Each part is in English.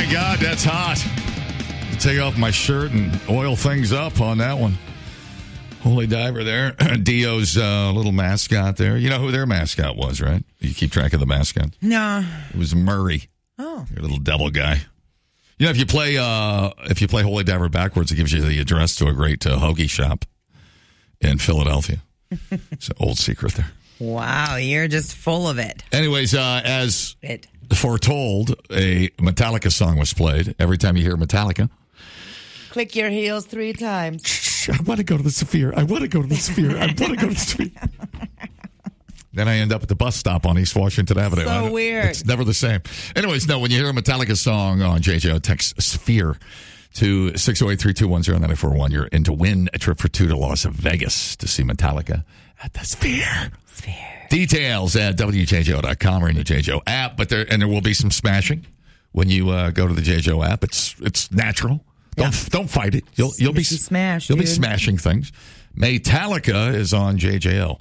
my God, that's hot. Take off my shirt and oil things up on that one. Holy Diver there. Dio's little mascot there. You know who their mascot was, right? You keep track of the mascot? No. It was Murray. Oh. Your little devil guy. You know, if you play Holy Diver backwards, it gives you the address to a great hoagie shop in Philadelphia. It's an old secret there. Wow, you're just full of it. Anyways, as foretold, a Metallica song was played. Every time you hear Metallica, click your heels 3 times. I want to go to the Sphere. I want to go to the Sphere. I want to go to the Sphere. Then I end up at the bus stop on East Washington Avenue. So weird. It's never the same. Anyways, no, when you hear a Metallica song on JJO, text Sphere to 608-321-0941. You're in to win a trip for 2 to Las Vegas to see Metallica at the Sphere. Details at WJJO.com or in the JJO app. But there will be some smashing when you go to the JJO app. It's natural. Don't fight it. You'll be smashed. You'll be smashing things. Metallica is on JJO.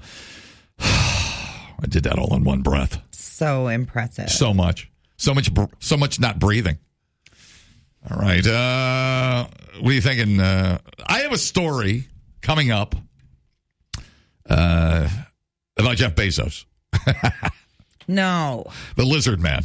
I did that all in one breath. So impressive. So much not breathing. All right. What are you thinking? I have a story coming up about Jeff Bezos. No. The lizard man.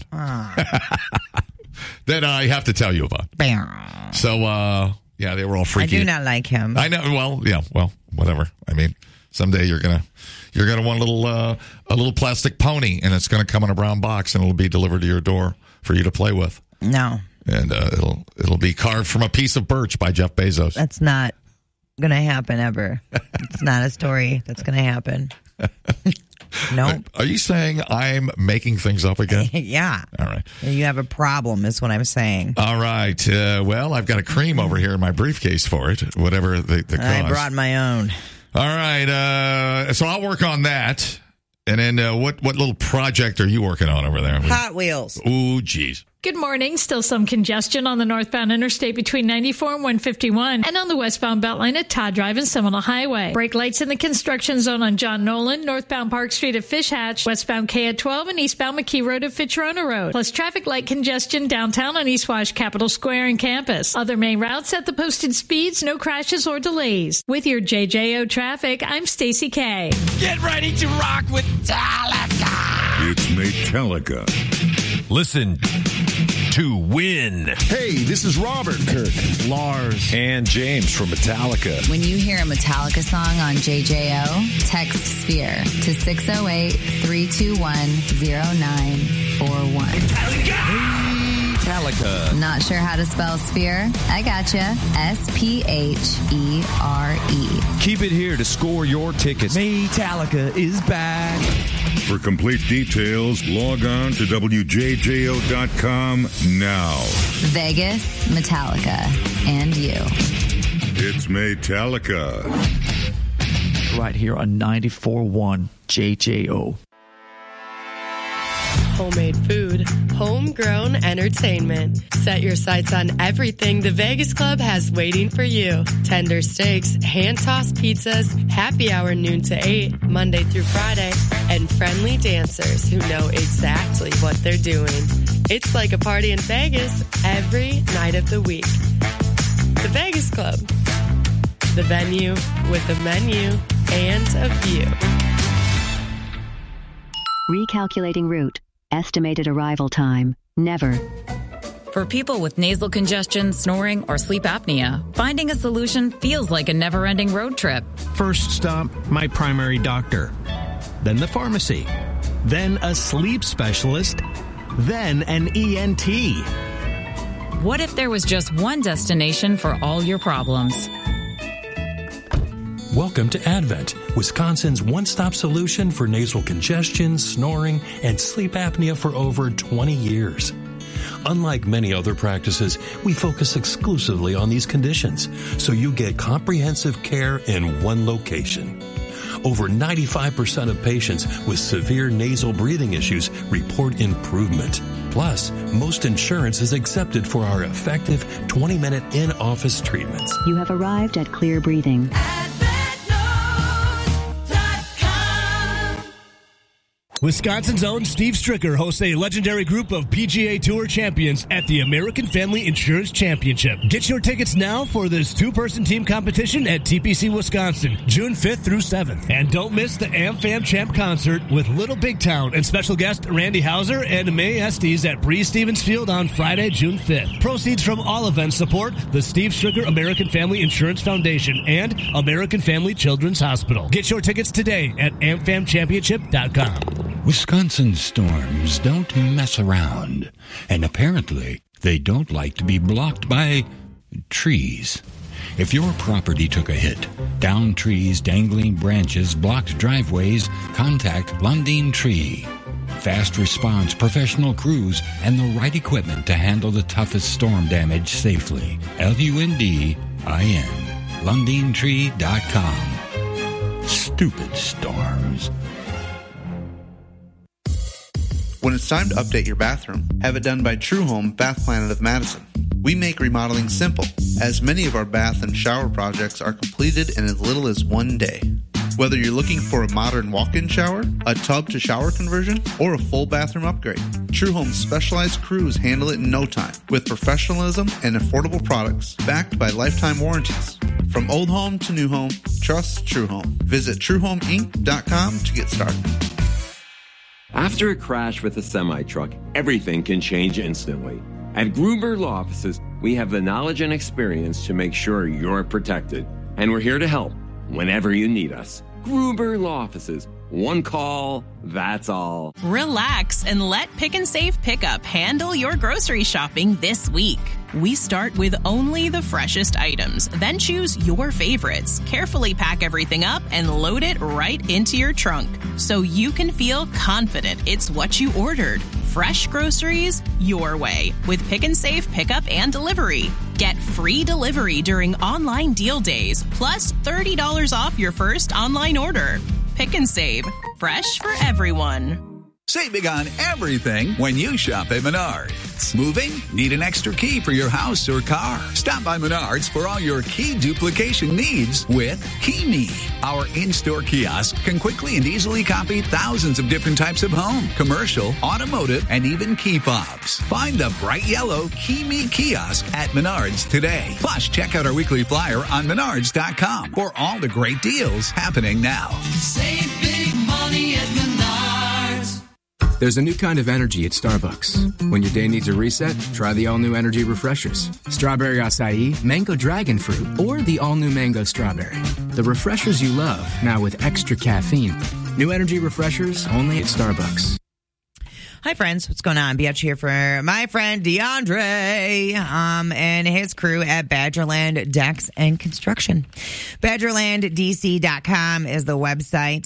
That I have to tell you about. So, yeah, they were all freaky. I do not like him. I know. Well, whatever. I mean, someday you're gonna want a little plastic pony, and it's gonna come in a brown box, and it'll be delivered to your door for you to play with. No. And it'll be carved from a piece of birch by Jeff Bezos. That's not going to happen ever. It's not a story that's going to happen. Nope. Are you saying I'm making things up again? Yeah. All right. You have a problem is what I'm saying. All right. Well, I've got a cream over here in my briefcase for it, whatever the cause. I brought my own. All right. So I'll work on that. And then what little project are you working on over there? Hot Wheels. Ooh, geez. Good morning. Still some congestion on the northbound interstate between 94 and 151 and on the westbound Beltline at Todd Drive and Seminole Highway. Brake lights in the construction zone on John Nolan, northbound Park Street at Fish Hatch, westbound K at 12 and eastbound McKee Road at Fitzroy Road. Plus traffic light congestion downtown on East Wash, Capitol Square and campus. Other main routes at the posted speeds, no crashes or delays. With your JJO traffic, I'm Stacy K. Get ready to rock with Metallica. It's Metallica. Listen to win. Hey, this is Robert, Kirk, Lars, and James from Metallica. When you hear a Metallica song on JJO, text Sphere to 608-321-0941. Metallica. Not sure how to spell Sphere? I gotcha. SPHERE. Keep it here to score your tickets. Metallica is back. For complete details, log on to WJJO.com now. Vegas, Metallica, and you. It's Metallica. Right here on 94.1 JJO. Homemade food, homegrown entertainment. Set your sights on everything the Vegas Club has waiting for you. Tender steaks, hand-tossed pizzas, happy hour noon to 8, Monday through Friday, and friendly dancers who know exactly what they're doing. It's like a party in Vegas every night of the week. The Vegas Club. The venue with a menu and a view. Recalculating route. Estimated arrival time. Never. For people with nasal congestion, snoring, or sleep apnea, finding a solution feels like a never-ending road trip. First stop, my primary doctor. Then the pharmacy. Then a sleep specialist. Then an ENT. What if there was just one destination for all your problems? Welcome to Advent, Wisconsin's one-stop solution for nasal congestion, snoring, and sleep apnea for over 20 years. Unlike many other practices, we focus exclusively on these conditions, so you get comprehensive care in one location. Over 95% of patients with severe nasal breathing issues report improvement. Plus, most insurance is accepted for our effective 20-minute in-office treatments. You have arrived at Clear Breathing. Wisconsin's own Steve Stricker hosts a legendary group of PGA Tour champions at the American Family Insurance Championship. Get your tickets now for this two-person team competition at TPC Wisconsin, June 5th through 7th. And don't miss the AmFam Champ concert with Little Big Town and special guest Randy Hauser and Mae Estes at Bree Stevens Field on Friday, June 5th. Proceeds from all events support the Steve Stricker American Family Insurance Foundation and American Family Children's Hospital. Get your tickets today at amfamchampionship.com. Wisconsin storms don't mess around, and apparently they don't like to be blocked by trees. If your property took a hit, downed trees, dangling branches, blocked driveways, contact Lundin Tree. Fast response, professional crews, and the right equipment to handle the toughest storm damage safely. LUNDIN. LundinTree.com. Stupid storms. When it's time to update your bathroom, have it done by True Home Bath Planet of Madison. We make remodeling simple, as many of our bath and shower projects are completed in as little as 1 day. Whether you're looking for a modern walk-in shower, a tub-to-shower conversion, or a full bathroom upgrade, True Home's specialized crews handle it in no time, with professionalism and affordable products backed by lifetime warranties. From old home to new home, trust True Home. Visit TrueHomeInc.com to get started. After a crash with a semi-truck, everything can change instantly. At Gruber Law Offices, we have the knowledge and experience to make sure you're protected. And we're here to help whenever you need us. Gruber Law Offices. One call, that's all. Relax and let Pick and Save Pickup handle your grocery shopping this week. We start with only the freshest items, then choose your favorites. Carefully pack everything up and load it right into your trunk so you can feel confident it's what you ordered. Fresh groceries your way with Pick and Save Pickup and Delivery. Get free delivery during online deal days, plus $30 off your first online order. Pick and Save. Fresh for everyone. Save big on everything when you shop at Menards. Moving? Need an extra key for your house or car? Stop by Menards for all your key duplication needs with KeyMe. Our in-store kiosk can quickly and easily copy thousands of different types of home, commercial, automotive, and even key fobs. Find the bright yellow KeyMe kiosk at Menards today. Plus, check out our weekly flyer on Menards.com for all the great deals happening now. Save big money at Menards. There's a new kind of energy at Starbucks. When your day needs a reset, try the all-new energy refreshers. Strawberry acai, mango dragon fruit, or the all-new mango strawberry. The refreshers you love, now with extra caffeine. New energy refreshers only at Starbucks. Hi, friends. What's going on? Biatch here for my friend DeAndre and his crew at Badgerland Decks and Construction. BadgerlandDC.com is the website.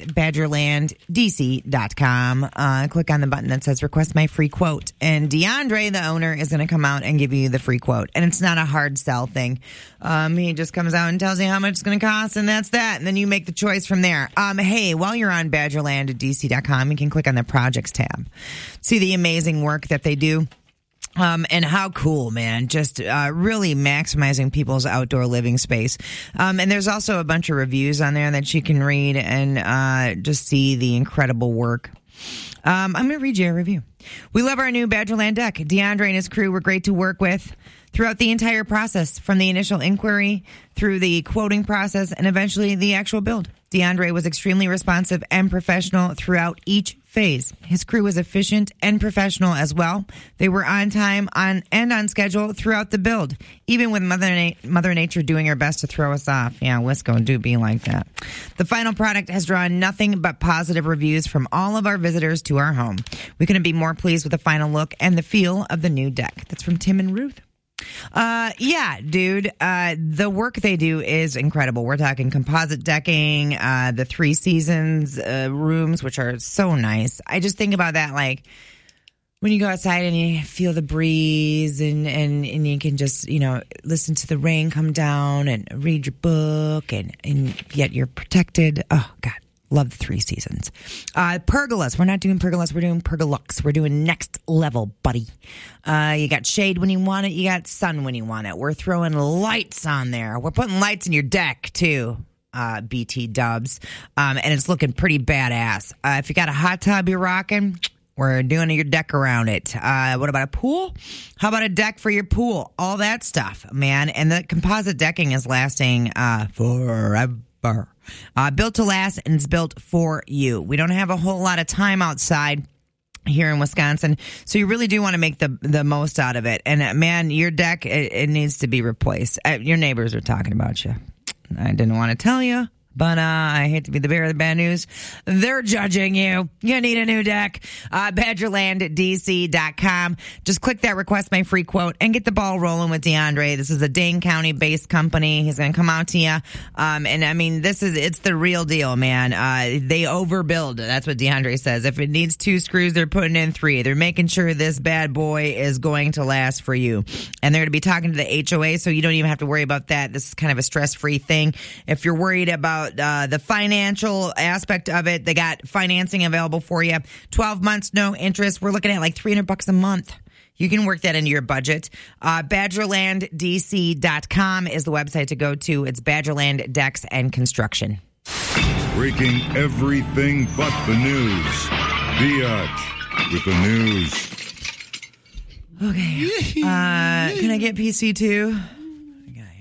BadgerlandDC.com. Click on the button that says request my free quote. And DeAndre, the owner, is going to come out and give you the free quote. And it's not a hard sell thing. He just comes out and tells you how much it's going to cost, and that's that. And then you make the choice from there. Hey, while you're on BadgerlandDC.com, you can click on the projects tab. See the amazing work that they do. And how cool, man. Just really maximizing people's outdoor living space. And there's also a bunch of reviews on there that you can read and just see the incredible work. I'm going to read you a review. We love our new Badgerland deck. DeAndre and his crew were great to work with throughout the entire process, from the initial inquiry through the quoting process and eventually the actual build. DeAndre was extremely responsive and professional throughout each phase. His crew was efficient and professional as well. They were on time and on schedule throughout the build, even with Mother Nature doing her best to throw us off. Yeah, Wisco do be like that. The final product has drawn nothing but positive reviews from all of our visitors to our home. We couldn't be more pleased with the final look and the feel of the new deck. That's from Tim and Ruth. Yeah, dude, the work they do is incredible. We're talking composite decking, the 3 seasons, rooms, which are so nice. I just think about that, like, when you go outside and you feel the breeze and you can just, listen to the rain come down and read your book and yet you're protected. Oh, God. Love the 3 seasons. Pergolas. We're not doing pergolas. We're doing pergolux. We're doing next level, buddy. You got shade when you want it. You got sun when you want it. We're throwing lights on there. We're putting lights in your deck, too. BT Dubs, and it's looking pretty badass. If you got a hot tub you're rocking, we're doing your deck around it. What about a pool? How about a deck for your pool? All that stuff, man. And the composite decking is lasting forever. Built to last, and it's built for you. We don't have a whole lot of time outside here in Wisconsin, so you really do want to make the most out of it. And man, your deck, it needs to be replaced. Your neighbors are talking about you. I didn't want to tell you, but I hate to be the bearer of the bad news. They're judging you. You need a new deck. BadgerlandDC.com. Just click that request my free quote and get the ball rolling with DeAndre. This is a Dane County-based company. He's going to come out to you. And I mean, it's the real deal, man. They overbuild. That's what DeAndre says. If it needs 2 screws, they're putting in 3. They're making sure this bad boy is going to last for you. And they're going to be talking to the HOA, so you don't even have to worry about that. This is kind of a stress-free thing. If you're worried about the financial aspect of it, they got financing available for you. 12 months, no interest. We're looking at like $300 a month. You can work that into your budget. BadgerlandDC.com is the website to go to. It's Badgerland Decks and Construction. Breaking everything but the news. Biatch with the news. Okay. Can I get PC2?